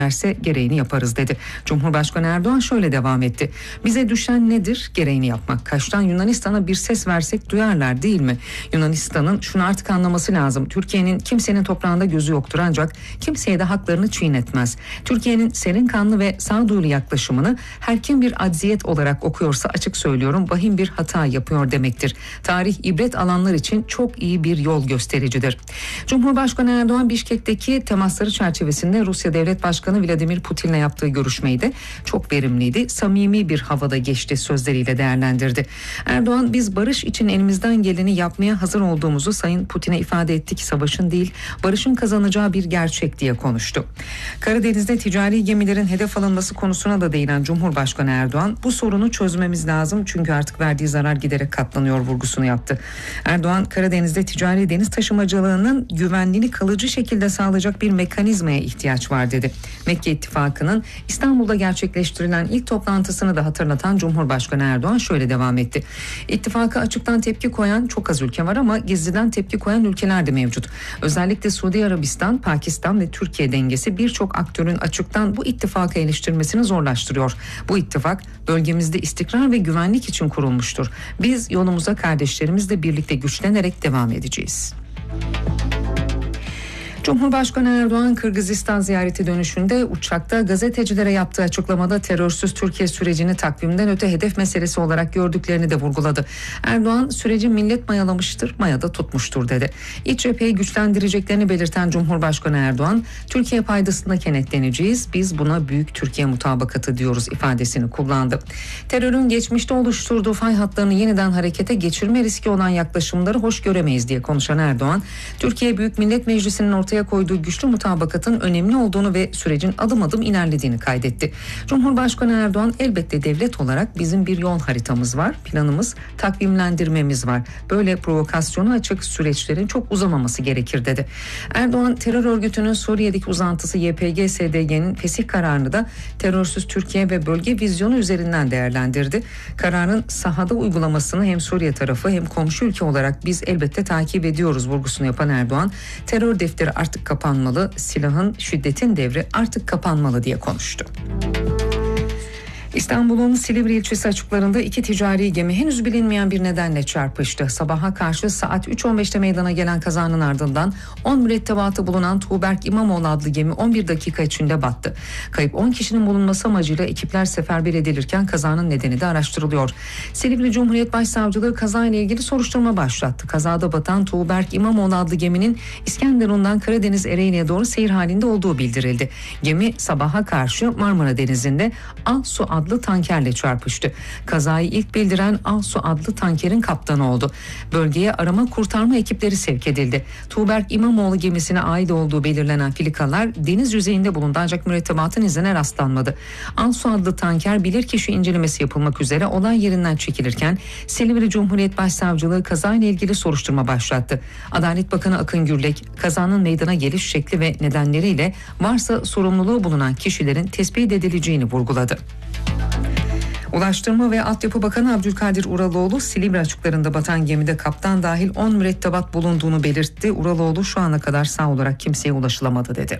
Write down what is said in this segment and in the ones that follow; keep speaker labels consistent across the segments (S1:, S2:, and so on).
S1: gereğini yaparız dedi. Cumhurbaşkanı Erdoğan şöyle devam etti. Bize düşen nedir? Gereğini yapmak. Kaş'tan Yunanistan'a bir ses versek duyarlar değil mi? Yunanistan'ın şunu artık anlaması lazım. Türkiye'nin kimsenin toprağında gözü yoktur ancak kimseye de haklarını çiğnetmez. Türkiye'nin serin kanlı ve sağduyulu yaklaşımını her kim bir acziyet olarak okuyorsa açık söylüyorum vahim bir hata yapıyor demektir. Tarih ibret alanlar için çok iyi bir yol göstericidir. Cumhurbaşkanı Erdoğan Bişkek'teki temasları çerçevesinde Rusya Devlet Başkanı Vladimir Putin'le yaptığı görüşmeyi de çok verimliydi, samimi bir havada geçti sözleriyle değerlendirdi. Erdoğan biz barış için elimizden geleni yapmaya hazır olduğumuzu Sayın Putin'e ifade ettik. Savaşın değil barışın kazanacağı bir gerçek diye konuştu. Karadeniz'de ticari gemilerin hedef alınması konusuna da değinen Cumhurbaşkanı Erdoğan bu sorunu çözmemiz lazım çünkü artık verdiği zarar giderek katlanıyor vurgusunu yaptı. Erdoğan Karadeniz'de ticari deniz taşımacılığının güvenliğini kalıcı şekilde sağlayacak bir mekanizmaya ihtiyaç var dedi. Mekke İttifakı'nın İstanbul'da gerçekleştirilen ilk toplantısını da hatırlatan Cumhurbaşkanı Erdoğan şöyle devam etti. İttifaka açıktan tepki koyan çok az ülke var ama gizliden tepki koyan ülkeler de mevcut. Özellikle Suudi Arabistan, Pakistan ve Türkiye dengesi birçok aktörün açıktan bu ittifakı eleştirmesini zorlaştırıyor. Bu ittifak bölgemizde istikrar ve güvenlik için kurulmuştur. Biz yolumuza kardeşlerimizle birlikte güçlenerek devam edeceğiz. Cumhurbaşkanı Erdoğan Kırgızistan ziyareti dönüşünde uçakta gazetecilere yaptığı açıklamada terörsüz Türkiye sürecini takvimden öte hedef meselesi olarak gördüklerini de vurguladı. Erdoğan süreci millet mayalamıştır, mayada tutmuştur dedi. İç cepheyi güçlendireceklerini belirten Cumhurbaşkanı Erdoğan, Türkiye paydasında kenetleneceğiz, biz buna büyük Türkiye mutabakatı diyoruz ifadesini kullandı. Terörün geçmişte oluşturduğu fay hatlarını yeniden harekete geçirme riski olan yaklaşımları hoş göremeyiz diye konuşan Erdoğan, Türkiye Büyük Millet Meclisi'nin ortaya koyduğu güçlü mutabakatın önemli olduğunu ve sürecin adım adım ilerlediğini kaydetti. Cumhurbaşkanı Erdoğan elbette devlet olarak bizim bir yol haritamız var, planımız, takvimlendirmemiz var. Böyle provokasyona açık süreçlerin çok uzamaması gerekir dedi. Erdoğan terör örgütünün Suriye'deki uzantısı YPG-SDG'nin fesih kararını da terörsüz Türkiye ve bölge vizyonu üzerinden değerlendirdi. Kararın sahada uygulamasını hem Suriye tarafı hem komşu ülke olarak biz elbette takip ediyoruz vurgusunu yapan Erdoğan, terör defteri artık kapanmalı, silahın, şiddetin devri artık kapanmalı diye konuştu. İstanbul'un Silivri ilçesi açıklarında iki ticari gemi henüz bilinmeyen bir nedenle çarpıştı. Sabaha karşı saat 3.15'te meydana gelen kazanın ardından 10 mürettebatı bulunan Tuğberk İmamoğlu adlı gemi 11 dakika içinde battı. Kayıp 10 kişinin bulunması amacıyla ekipler seferber edilirken kazanın nedeni de araştırılıyor. Silivri Cumhuriyet Başsavcılığı kazayla ilgili soruşturma başlattı. Kazada batan Tuğberk İmamoğlu adlı geminin İskenderun'dan Karadeniz Ereğli'ye doğru seyir halinde olduğu bildirildi. Gemi sabaha karşı Marmara Denizi'nde Alsu adlı tankerle çarpıştı. Kazayı ilk bildiren Alsu adlı tankerin kaptanı oldu. Bölgeye arama kurtarma ekipleri sevk edildi. Tuğberk İmamoğlu gemisine ait olduğu belirlenen filikalar deniz yüzeyinde bulundu ancak mürettebatın izine rastlanmadı. Alsu adlı tanker bilirkişi incelemesi yapılmak üzere olay yerinden çekilirken Silivri Cumhuriyet Başsavcılığı kazayla ilgili soruşturma başlattı. Adalet Bakanı Akın Gürlek kazanın meydana geliş şekli ve nedenleriyle varsa sorumluluğu bulunan kişilerin tespit edileceğini vurguladı. Ulaştırma ve Altyapı Bakanı Abdülkadir Uraloğlu Silivri açıklarında batan gemide kaptan dahil 10 mürettebat bulunduğunu belirtti. Uraloğlu şu ana kadar sağ olarak kimseye ulaşılamadı dedi.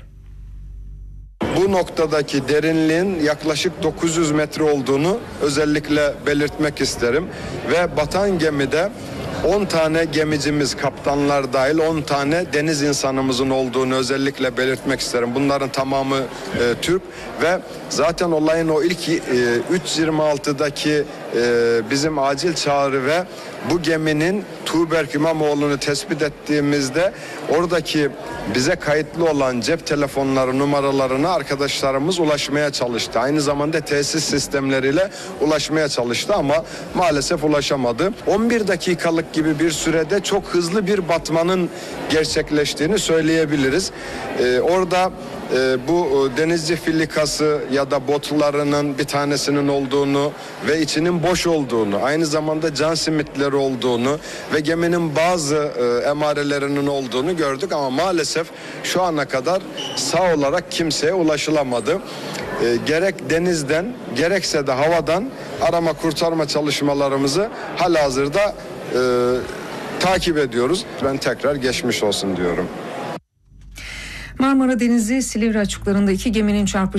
S2: Bu noktadaki derinliğin yaklaşık 900 metre olduğunu özellikle belirtmek isterim ve batan gemide 10 tane gemicimiz, kaptanlar dahil 10 tane deniz insanımızın olduğunu özellikle belirtmek isterim. Bunların tamamı Türk ve zaten olayın o ilk 3.26'daki bizim acil çağrı ve bu geminin Tuğberk İmamoğlu'nu tespit ettiğimizde oradaki bize kayıtlı olan cep telefonları numaralarına arkadaşlarımız ulaşmaya çalıştı. Aynı zamanda tesis sistemleriyle ulaşmaya çalıştı ama maalesef ulaşamadı. 11 dakikalık gibi bir sürede çok hızlı bir batmanın gerçekleştiğini söyleyebiliriz. Orada bu denizci filikası ya da botlarının bir tanesinin olduğunu ve içinin boş olduğunu, aynı zamanda can simitleri olduğunu ve geminin bazı emarelerinin olduğunu gördük ama maalesef şu ana kadar sağ olarak kimseye ulaşılamadı. Gerek denizden gerekse de havadan arama kurtarma çalışmalarımızı halihazırda takip ediyoruz. Ben tekrar geçmiş olsun diyorum.
S1: Marmara Denizi Silivri açıklarında iki geminin çarpışması